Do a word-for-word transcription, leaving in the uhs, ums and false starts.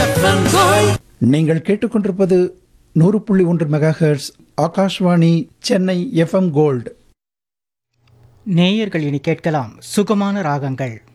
FM gold. நீங்கள் கேட்டுக்கொண்டிருப்பது நூறு புள்ளி ஒன்று mega hertz Akashvani Chennai FM gold. நேயர்கள் இனி கேட்கலாம் சுகமான ராகங்கள்.